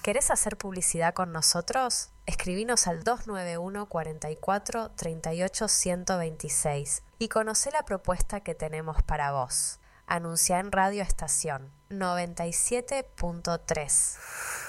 ¿Querés hacer publicidad con nosotros? Escribinos al 291 44 38 126 y conocé la propuesta que tenemos para vos. Anunciá en Radio Estación 97.3.